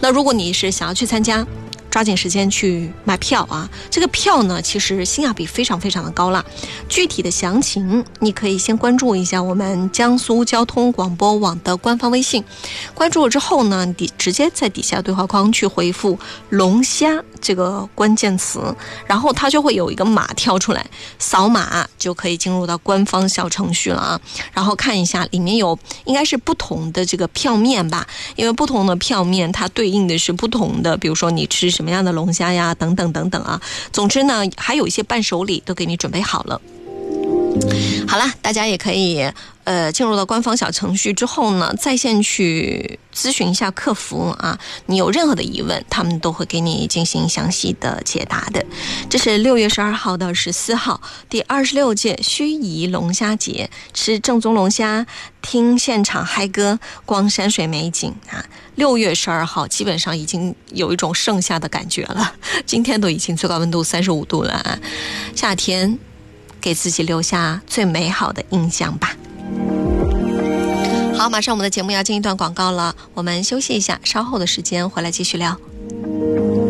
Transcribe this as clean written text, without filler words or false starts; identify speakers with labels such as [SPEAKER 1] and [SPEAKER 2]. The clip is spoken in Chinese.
[SPEAKER 1] 那如果你是想要去参加，抓紧时间去买票啊！这个票呢，其实性价比非常非常的高了。具体的详情，你可以先关注一下我们江苏交通广播网的官方微信。关注了之后呢，你直接在底下对话框去回复"龙虾"这个关键词，然后它就会有一个码跳出来，扫码就可以进入到官方小程序了啊。然后看一下里面有应该是不同的这个票面吧，因为不同的票面它对应的是不同的，比如说你吃什么样的龙虾呀，等等等等啊。总之呢，还有一些伴手礼都给你准备好了。好了，大家也可以进入到官方小程序之后呢，在线去咨询一下客服啊，你有任何的疑问，他们都会给你进行详细的解答的。这是6月12号到14号第26届盱眙龙虾节，吃正宗龙虾，听现场嗨歌，逛山水美景啊。6月12号基本上已经有一种盛夏的感觉了，今天都已经最高温度35度了啊。夏天给自己留下最美好的印象吧。好，马上我们的节目要进一段广告了，我们休息一下，稍后的时间回来继续聊。